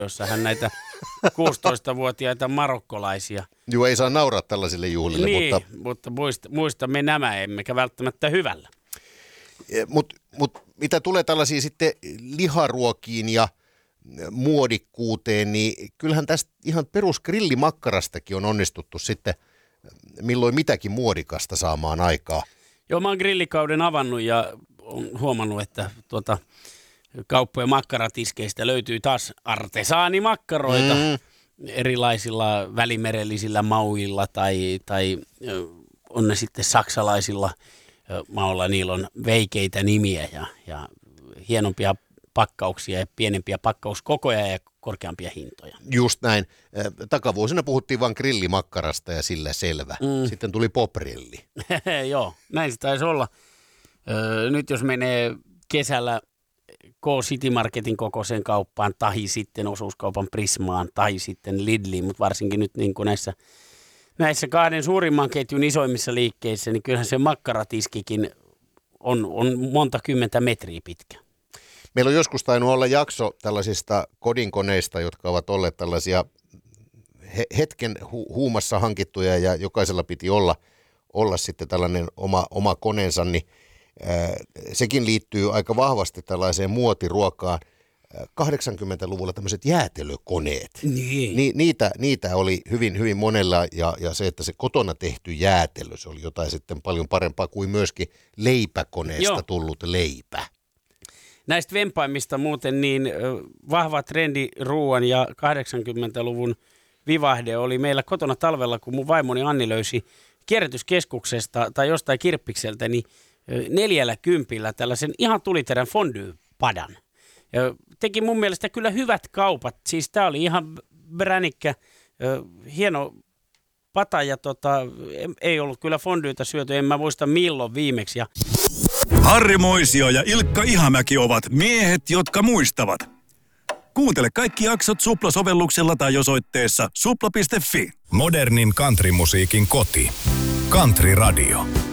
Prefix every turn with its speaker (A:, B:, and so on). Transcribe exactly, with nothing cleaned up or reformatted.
A: jossahan näitä kuusitoistavuotiaita marokkolaisia.
B: Joo, ei saa nauraa tällaisille juhlille.
A: Niin,
B: mutta,
A: mutta muista, muistamme nämä, emmekä välttämättä hyvällä.
B: Mutta mut, mitä tulee tällaisiin sitten liharuokiin ja muodikkuuteen, niin kyllähän tästä ihan perusgrillimakkarastakin on onnistuttu sitten milloin mitäkin muodikasta saamaan aikaa.
A: Joo, mä oon grillikauden avannut ja on huomannut, että tuota, kauppojen makkaratiskeistä löytyy taas artesaanimakkaroita mm. erilaisilla välimerellisillä mauilla tai, tai on ne sitten saksalaisilla mauilla. Niillä on veikeitä nimiä ja, ja hienompia pakkauksia ja pienempiä pakkauskokoja ja korkeampia hintoja.
B: Just näin. Takavuosina puhuttiin vain grillimakkarasta ja sillä selvä. Mm. Sitten tuli popgrilli.
A: Joo, näin se taisi olla. Nyt jos menee kesällä K-City Marketin kokoiseen kauppaan, tahi sitten osuuskaupan Prismaan, tahi sitten Lidliin, mutta varsinkin nyt niin kuin näissä, näissä kahden suurimman ketjun isoimmissa liikkeissä, niin kyllähän se makkaratiskikin on, on monta kymmentä metriä pitkä.
B: Meillä on joskus tainnut olla jakso tällaisista kodinkoneista, jotka ovat olleet tällaisia he, hetken hu, huumassa hankittuja ja jokaisella piti olla, olla sitten tällainen oma, oma koneensa, niin ää, sekin liittyy aika vahvasti tällaiseen muotiruokaan. kahdeksankymmentäluvulla tämmöiset jäätelökoneet,
A: niin.
B: Ni, niitä, niitä oli hyvin, hyvin monella ja, ja se, että se kotona tehty jäätelö, se oli jotain sitten paljon parempaa kuin myöskin leipäkoneesta Joo. tullut leipä.
A: Näistä vempaimista muuten niin vahva trendi ruuan ja kahdeksankymmentäluvun vivahde oli meillä kotona talvella, kun mun vaimoni Anni löysi kierrätyskeskuksesta tai jostain kirppikseltä niin neljällä kympillä tällaisen ihan tuliterän fondue-padan. Ja teki mun mielestä kyllä hyvät kaupat. Siis tää oli ihan bränikkä, hieno pata ja tota, ei ollut kyllä fondyytä syöty, en mä muista milloin viimeksi. Ja
C: Harri Moisio ja Ilkka Ihamäki ovat miehet, jotka muistavat. Kuuntele kaikki jaksot Supla-sovelluksella tai osoitteessa supla piste fi.
D: Modernin countrymusiikin koti. Country Radio.